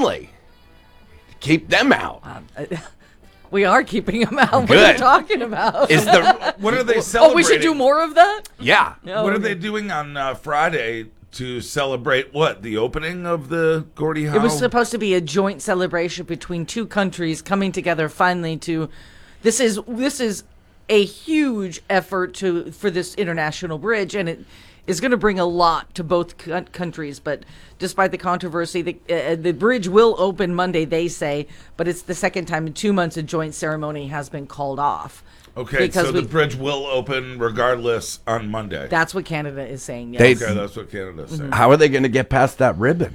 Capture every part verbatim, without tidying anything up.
family. Keep them out. Um, uh, we are keeping them out. What Good. are you talking about? Is the What are they oh, celebrating? we should do more of that? yeah? No, What are okay. they doing on uh, Friday to celebrate what? The opening of the Gordie Howe? It was supposed to be a joint celebration between two countries coming together finally to. This is this is a huge effort to for this international bridge, and it is going to bring a lot to both co- countries. But despite the controversy, the uh, the bridge will open Monday, they say, but it's the second time in two months a joint ceremony has been called off. Okay, because so we- the bridge will open regardless on Monday. That's what Canada is saying. They- Yes. okay, that's what Canada's saying. Mm-hmm. How are they going to get past that ribbon?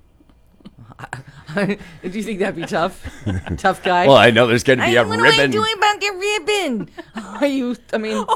Do you think that'd be tough? Tough guy. Well, I know there's going to be Hey, a what am I ribbon. doing about the ribbon? Are you? I mean,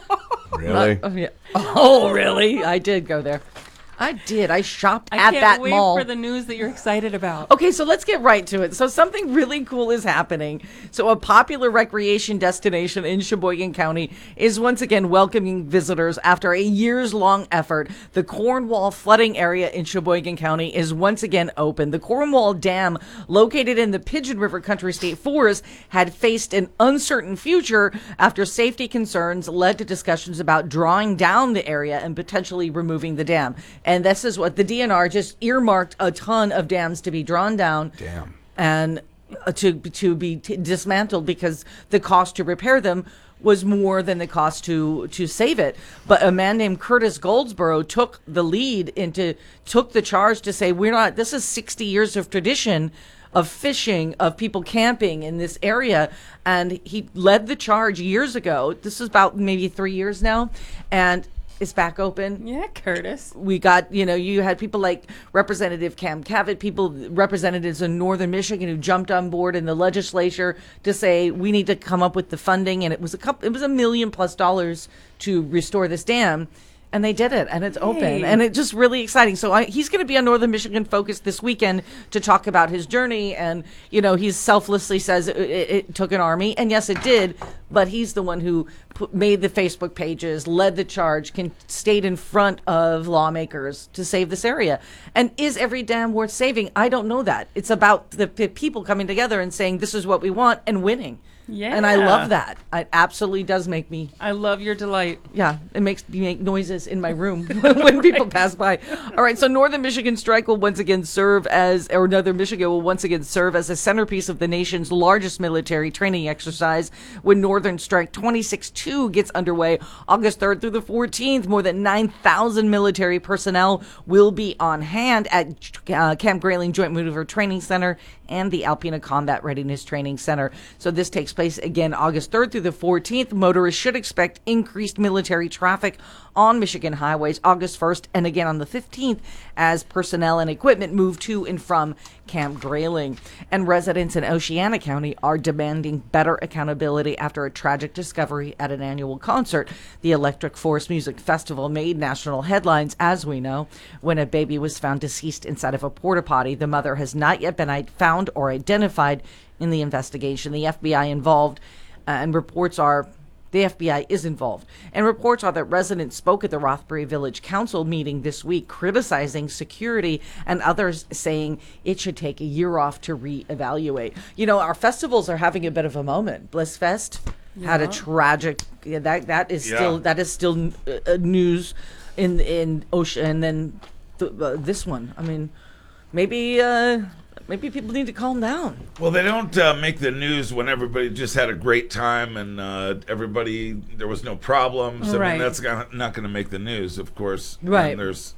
Really? oh, yeah. Oh, really? I did go there. I did. I shopped I at can't that wait mall. for the news that you're excited about. Okay, so let's get right to it. So something really cool is happening. So a popular recreation destination in Sheboygan County is once again welcoming visitors after a years-long effort. The Cornwall flooding area in Sheboygan County is once again open. The Cornwall Dam, located in the Pigeon River Country State Forest, had faced an uncertain future after safety concerns led to discussions about drawing down the area and potentially removing the dam. And this is what the D N R just earmarked a ton of dams to be drawn down. Damn. And uh, to to be t- dismantled because the cost to repair them was more than the cost to to save it. But a man named Curtis Goldsboro took the lead into took the charge to say we're not. This is sixty years of tradition of fishing, of people camping in this area, and he led the charge years ago. This is about maybe three years now, and it's back open. Yeah, Curtis. We got, you know, you had people like Representative Cam Cavett, people, representatives in northern Michigan who jumped on board in the legislature to say we need to come up with the funding, and it was a couple, it was a million plus dollars to restore this dam. And they did it, and it's open, Hey. and it's just really exciting. So I, he's going to be on Northern Michigan Focus this weekend to talk about his journey, and you know, he selflessly says it, it, it took an army, and yes, it did. But he's the one who put, made the Facebook pages, led the charge, can stayed in front of lawmakers to save this area. And is every dam worth saving? I don't know that. It's about the p- people coming together and saying this is what we want and winning. Yeah. And I love that. It absolutely does make me. I love your delight. Yeah, it makes me make noises in my room when people pass by. All right, so Northern Michigan Strike will once again serve as, or Northern Michigan will once again serve as a centerpiece of the nation's largest military training exercise when Northern Strike twenty-six two gets underway August third through the fourteenth. More than nine thousand military personnel will be on hand at uh, Camp Grayling Joint Maneuver Training Center and the Alpena Combat Readiness Training Center. So this takes place again August third through the fourteenth. Motorists should expect increased military traffic on Michigan highways August first and again on the fifteenth as personnel and equipment move to and from Camp Grayling. And residents in Oceana County are demanding better accountability after a tragic discovery at an annual concert. The Electric Forest Music Festival made national headlines, as we know, when a baby was found deceased inside of a porta potty. The mother has not yet been i- found or identified in the investigation. The F B I involved, uh, and reports are the F B I is involved. And reports are that residents spoke at the Rothbury Village Council meeting this week, criticizing security, and others saying it should take a year off to reevaluate. You know, our festivals are having a bit of a moment. Bliss Fest had a tragic. Yeah, that that is Yeah. still that is still uh, news in in Ocean, and then th- uh, this one. I mean, maybe. Uh, Maybe people need to calm down. Well, they don't uh, make the news when everybody just had a great time and uh, everybody, there was no problems. I Right. mean, that's gonna, not going to make the news, of course. Right. When there's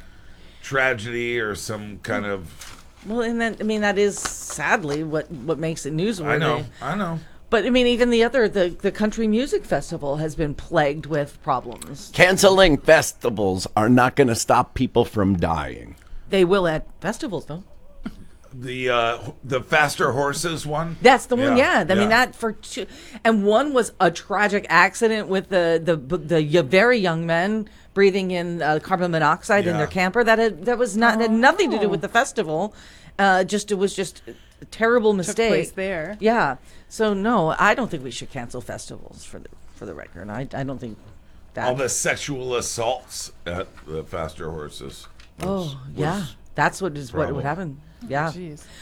tragedy or some kind of... Well, and then I mean that is sadly what what makes it newsworthy. I know, I know. But I mean, even the other the the country music festival has been plagued with problems. Canceling festivals are not going to stop people from dying. They will at festivals, though. The uh, the faster horses one. That's the one, Yeah, yeah. I mean, yeah. that for two, and one was a tragic accident with the the the, the very young men breathing in uh, carbon monoxide in Yeah. their camper. That had that was not had nothing to do with the festival. Uh, just it was just a terrible mistake. place there. Yeah. So no, I don't think we should cancel festivals for the for the record. I I don't think that. All the sexual assaults at the faster horses. oh yeah, that's what is what would problem. happen. Yeah. Jeez.